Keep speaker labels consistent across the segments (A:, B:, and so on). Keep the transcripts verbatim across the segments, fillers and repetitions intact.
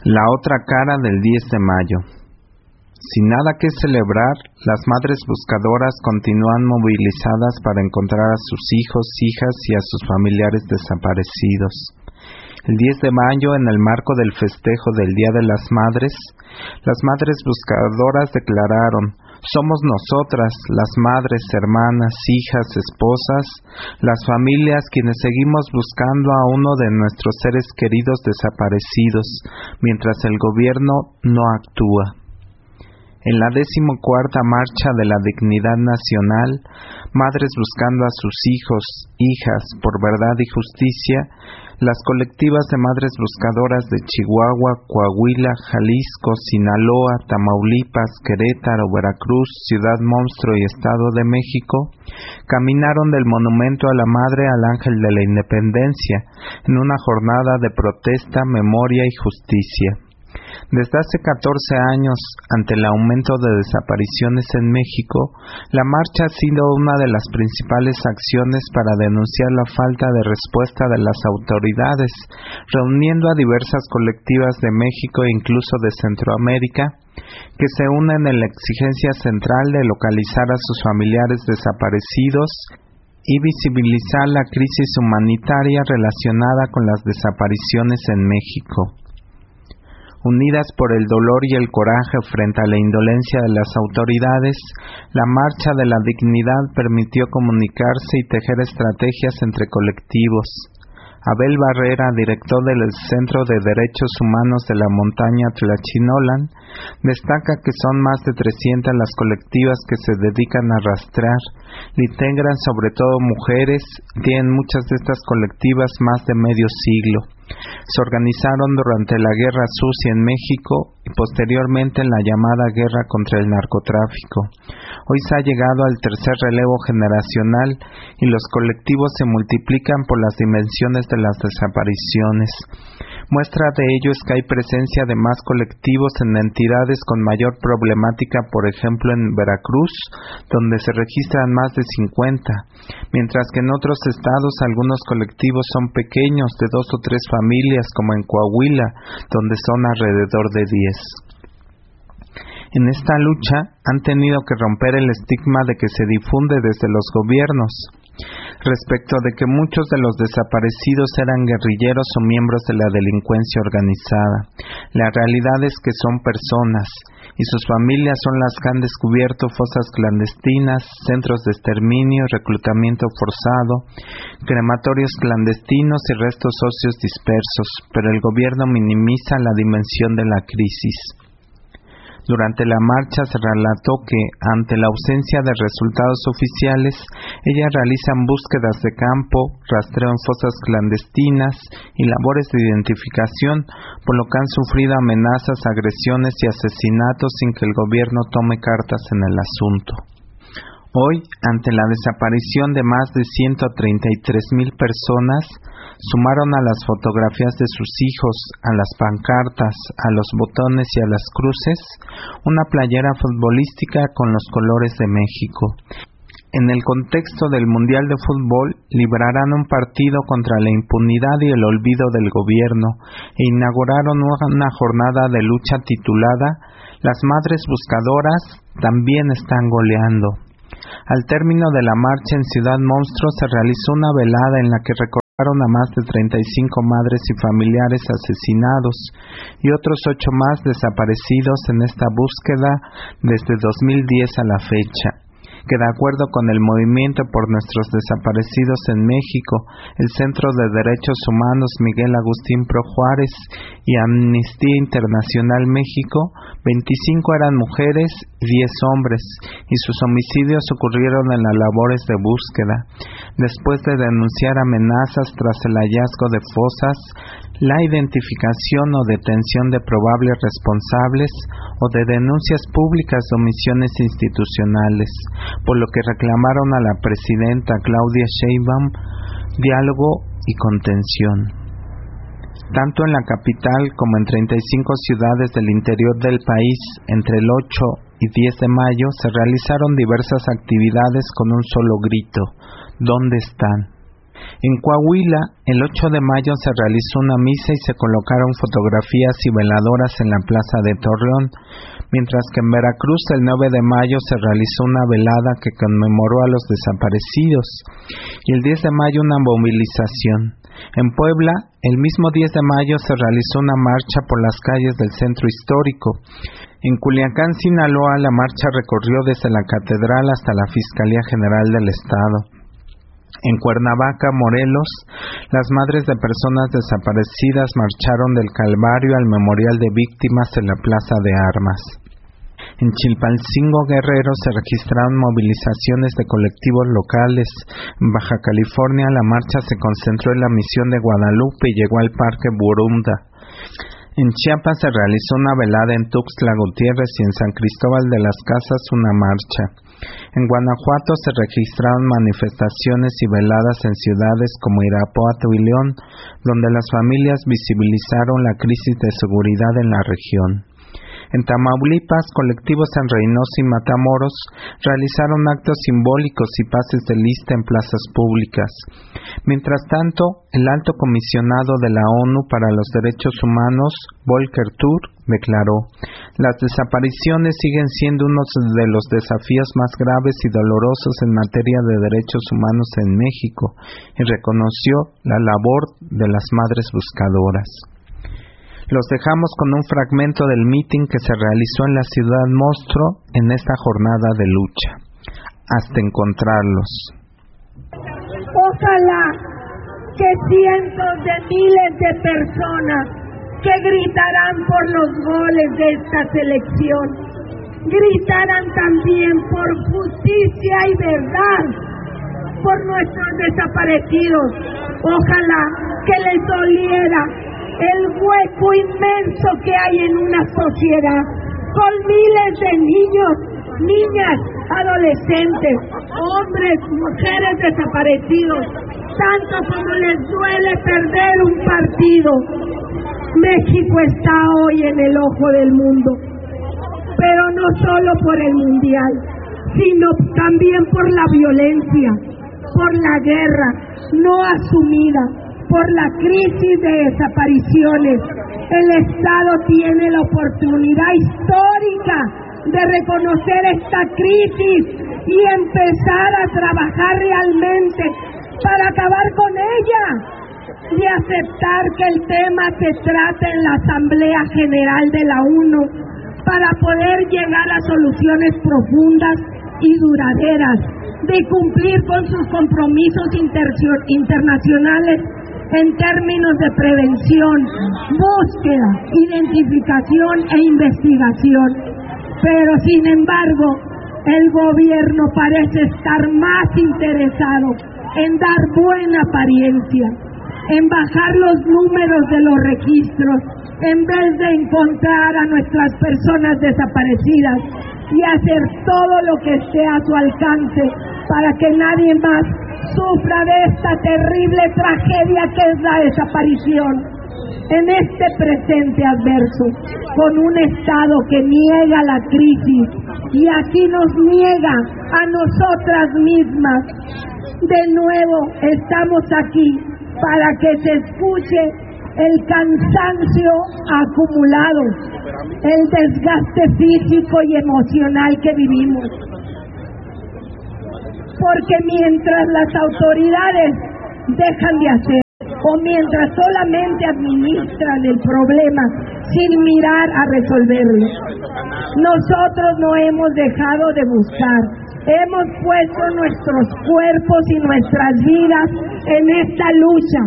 A: La otra cara del diez de mayo. Sin nada que celebrar, las madres buscadoras continúan movilizadas para encontrar a sus hijos, hijas y a sus familiares desaparecidos. El diez de mayo, en el marco del festejo del Día de las Madres, las madres buscadoras declararon: somos nosotras, las madres, hermanas, hijas, esposas, las familias quienes seguimos buscando a uno de nuestros seres queridos desaparecidos, mientras el gobierno no actúa. En la decimocuarta Marcha de la Dignidad Nacional, Madres Buscando a sus hijos, hijas, por verdad y justicia, las colectivas de madres buscadoras de Chihuahua, Coahuila, Jalisco, Sinaloa, Tamaulipas, Querétaro, Veracruz, Ciudad Monstruo y Estado de México caminaron del Monumento a la Madre al Ángel de la Independencia en una jornada de protesta, memoria y justicia. Desde hace catorce años, ante el aumento de desapariciones en México, la marcha ha sido una de las principales acciones para denunciar la falta de respuesta de las autoridades, reuniendo a diversas colectivas de México e incluso de Centroamérica, que se unen en la exigencia central de localizar a sus familiares desaparecidos y visibilizar la crisis humanitaria relacionada con las desapariciones en México. Unidas por el dolor y el coraje frente a la indolencia de las autoridades, la Marcha de la Dignidad permitió comunicarse y tejer estrategias entre colectivos. Abel Barrera, director del Centro de Derechos Humanos de la Montaña Tlachinolan, destaca que son más de trescientas las colectivas que se dedican a rastrear, le integran sobre todo mujeres, tienen muchas de estas colectivas más de medio siglo. Se organizaron durante la Guerra Sucia en México y posteriormente en la llamada Guerra contra el Narcotráfico. Hoy se ha llegado al tercer relevo generacional y los colectivos se multiplican por las dimensiones de las desapariciones. Muestra de ello es que hay presencia de más colectivos en entidades con mayor problemática, por ejemplo en Veracruz, donde se registran más de cincuenta, mientras que en otros estados algunos colectivos son pequeños, de dos o tres familias, como en Coahuila, donde son alrededor de diez. En esta lucha han tenido que romper el estigma de que se difunde desde los gobiernos, respecto de que muchos de los desaparecidos eran guerrilleros o miembros de la delincuencia organizada. La realidad es que son personas, y sus familias son las que han descubierto fosas clandestinas, centros de exterminio, reclutamiento forzado, crematorios clandestinos y restos óseos dispersos, pero el gobierno minimiza la dimensión de la crisis. Durante la marcha se relató que, ante la ausencia de resultados oficiales, ellas realizan búsquedas de campo, rastreo en fosas clandestinas y labores de identificación, por lo que han sufrido amenazas, agresiones y asesinatos sin que el gobierno tome cartas en el asunto. Hoy, ante la desaparición de más de ciento treinta y tres mil personas, sumaron a las fotografías de sus hijos, a las pancartas, a los botones y a las cruces, una playera futbolística con los colores de México. En el contexto del Mundial de Fútbol, librarán un partido contra la impunidad y el olvido del gobierno e inauguraron una jornada de lucha titulada "Las Madres Buscadoras también están goleando". Al término de la marcha en Ciudad Monstruo se realizó una velada en la que recordaron a más de treinta y cinco madres y familiares asesinados y otros ocho más desaparecidos en esta búsqueda desde dos mil diez a la fecha, que de acuerdo con el Movimiento por Nuestros Desaparecidos en México, el Centro de Derechos Humanos Miguel Agustín Pro Juárez y Amnistía Internacional México, veinticinco eran mujeres y diez hombres, y sus homicidios ocurrieron en las labores de búsqueda. Después de denunciar amenazas tras el hallazgo de fosas, la identificación o detención de probables responsables o de denuncias públicas de omisiones institucionales, por lo que reclamaron a la presidenta Claudia Sheinbaum diálogo y contención. Tanto en la capital como en treinta y cinco ciudades del interior del país, entre el ocho y diez de mayo, se realizaron diversas actividades con un solo grito: ¿dónde están? En Coahuila, el ocho de mayo se realizó una misa y se colocaron fotografías y veladoras en la plaza de Torreón, mientras que en Veracruz el nueve de mayo se realizó una velada que conmemoró a los desaparecidos y el diez de mayo una movilización. En Puebla, el mismo diez de mayo se realizó una marcha por las calles del centro histórico. En Culiacán, Sinaloa, la marcha recorrió desde la catedral hasta la Fiscalía General del Estado. En Cuernavaca, Morelos, las madres de personas desaparecidas marcharon del Calvario al Memorial de Víctimas en la Plaza de Armas. En Chilpancingo, Guerrero, se registraron movilizaciones de colectivos locales. En Baja California, la marcha se concentró en la Misión de Guadalupe y llegó al Parque Burunda. En Chiapas se realizó una velada en Tuxtla Gutiérrez y en San Cristóbal de las Casas una marcha. En Guanajuato se registraron manifestaciones y veladas en ciudades como Irapuato y León, donde las familias visibilizaron la crisis de seguridad en la región. En Tamaulipas, colectivos en Reynosa y Matamoros realizaron actos simbólicos y pases de lista en plazas públicas. Mientras tanto, el alto comisionado de la ONU para los Derechos Humanos, Volker Turk, declaró: las desapariciones siguen siendo uno de los desafíos más graves y dolorosos en materia de derechos humanos en México, y reconoció la labor de las madres buscadoras. Los dejamos con un fragmento del mitin que se realizó en la ciudad monstruo en esta jornada de lucha. Hasta encontrarlos.
B: Ojalá que cientos de miles de personas que gritarán por los goles de esta selección, gritarán también por justicia y verdad por nuestros desaparecidos. Ojalá que les doliera el hueco inmenso que hay en una sociedad, con miles de niños, niñas, adolescentes, hombres, mujeres desaparecidos, tanto como les duele perder un partido. México está hoy en el ojo del mundo, pero no solo por el mundial, sino también por la violencia, por la guerra no asumida, por la crisis de desapariciones. El Estado tiene la oportunidad histórica de reconocer esta crisis y empezar a trabajar realmente para acabar con ella, y aceptar que el tema se trate en la Asamblea General de la ONU para poder llegar a soluciones profundas y duraderas, de cumplir con sus compromisos internacionales en términos de prevención, búsqueda, identificación e investigación. Pero sin embargo, el gobierno parece estar más interesado en dar buena apariencia, en bajar los números de los registros, en vez de encontrar a nuestras personas desaparecidas y hacer todo lo que esté a su alcance para que nadie más sufra de esta terrible tragedia que es la desaparición. En este presente adverso, con un Estado que niega la crisis y aquí nos niega a nosotras mismas, de nuevo estamos aquí para que se escuche el cansancio acumulado, el desgaste físico y emocional que vivimos. Porque mientras las autoridades dejan de hacer, o mientras solamente administran el problema sin mirar a resolverlo, nosotros no hemos dejado de buscar. Hemos puesto nuestros cuerpos y nuestras vidas en esta lucha.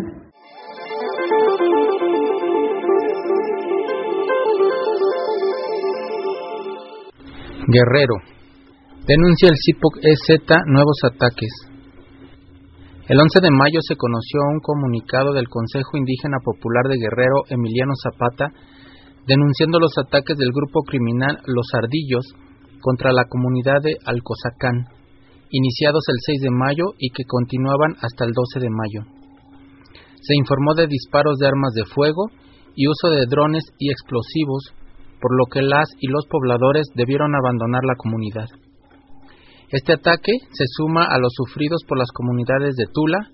C: Guerrero. Denuncia el C I P O C E Z nuevos ataques. El once de mayo se conoció un comunicado del Consejo Indígena Popular de Guerrero, Emiliano Zapata, denunciando los ataques del grupo criminal Los Ardillos contra la comunidad de Alcozacán, iniciados el seis de mayo y que continuaban hasta el doce de mayo. Se informó de disparos de armas de fuego y uso de drones y explosivos, por lo que las y los pobladores debieron abandonar la comunidad. Este ataque se suma a los sufridos por las comunidades de Tula,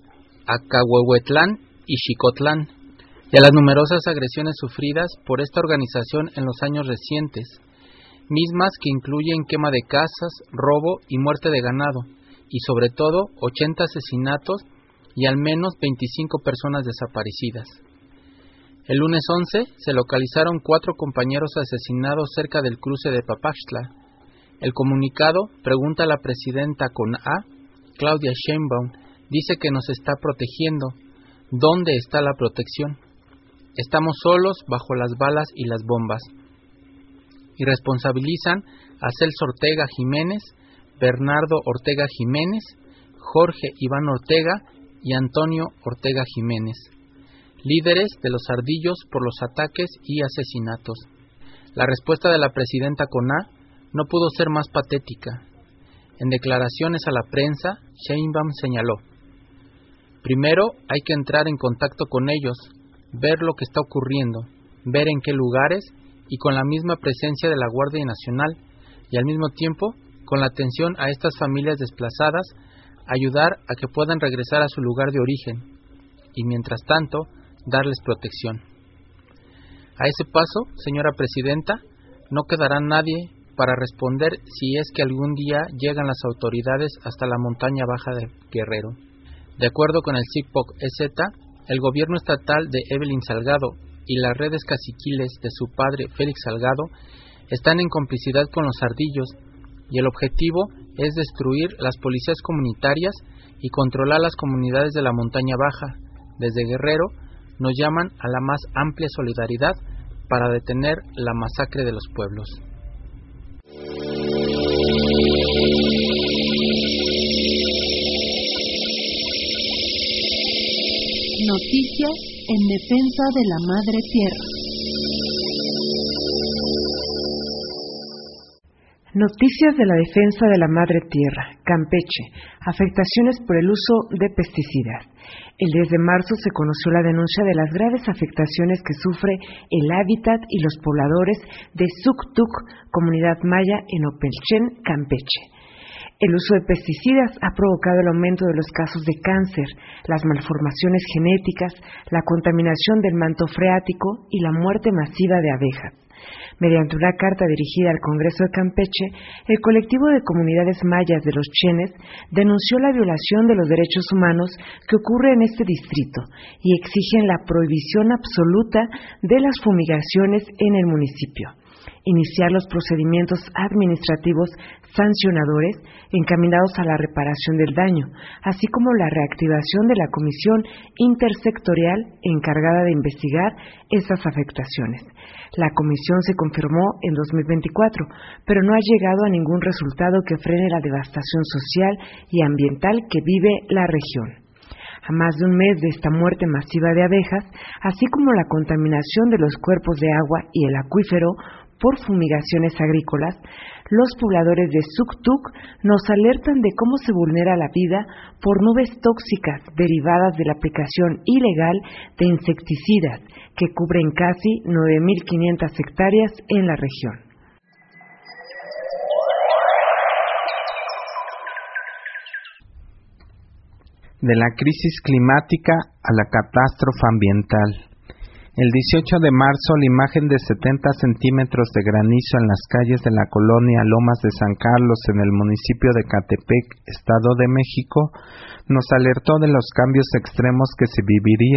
C: Acahuehuetlán y Xicotlán, y a las numerosas agresiones sufridas por esta organización en los años recientes, mismas que incluyen quema de casas, robo y muerte de ganado, y sobre todo ochenta asesinatos y al menos veinticinco personas desaparecidas. El lunes once se localizaron cuatro compañeros asesinados cerca del cruce de Papaxtla. El comunicado pregunta a la presidenta con A, Claudia Sheinbaum, dice que nos está protegiendo. ¿Dónde está la protección? Estamos solos bajo las balas y las bombas. Y responsabilizan a Celso Ortega Jiménez, Bernardo Ortega Jiménez, Jorge Iván Ortega y Antonio Ortega Jiménez, líderes de los ardillos por los ataques y asesinatos. La respuesta de la presidenta con A no pudo ser más patética. En declaraciones a la prensa, Sheinbaum señaló: primero hay que entrar en contacto con ellos, ver lo que está ocurriendo, ver en qué lugares y con la misma presencia de la Guardia Nacional y al mismo tiempo, con la atención a estas familias desplazadas, ayudar a que puedan regresar a su lugar de origen y mientras tanto, darles protección. A ese paso, señora presidenta, no quedará nadie para responder si es que algún día llegan las autoridades hasta la montaña baja de Guerrero. De acuerdo con el C I P O C E Z, el gobierno estatal de Evelyn Salgado y las redes caciquiles de su padre Félix Salgado están en complicidad con los ardillos y el objetivo es destruir las policías comunitarias y controlar las comunidades de la montaña baja. Desde Guerrero nos llaman a la más amplia solidaridad para detener la masacre de los pueblos.
D: Noticias en defensa de la Madre Tierra.
E: Noticias de la defensa de la Madre Tierra, Campeche, afectaciones por el uso de pesticidas. El diez de marzo se conoció la denuncia de las graves afectaciones que sufre el hábitat y los pobladores de Suctuc, comunidad maya en Opelchen, Campeche. El uso de pesticidas ha provocado el aumento de los casos de cáncer, las malformaciones genéticas, la contaminación del manto freático y la muerte masiva de abejas. Mediante una carta dirigida al Congreso de Campeche, el colectivo de comunidades mayas de los Chenes denunció la violación de los derechos humanos que ocurre en este distrito y exigen la prohibición absoluta de las fumigaciones en el municipio, iniciar los procedimientos administrativos sancionadores encaminados a la reparación del daño, así como la reactivación de la comisión intersectorial encargada de investigar esas afectaciones. La comisión se confirmó en dos mil veinticuatro, pero no ha llegado a ningún resultado que frene la devastación social y ambiental que vive la región. A más de un mes de esta muerte masiva de abejas, así como la contaminación de los cuerpos de agua y el acuífero por fumigaciones agrícolas, los pobladores de Suctuc nos alertan de cómo se vulnera la vida por nubes tóxicas derivadas de la aplicación ilegal de insecticidas que cubren casi nueve mil quinientas hectáreas en la región.
A: De la crisis climática a la catástrofe ambiental. El dieciocho de marzo, la imagen de setenta centímetros de granizo en las calles de la colonia Lomas de San Carlos en el municipio de Catepec, Estado de México, nos alertó de los cambios extremos que se vivirían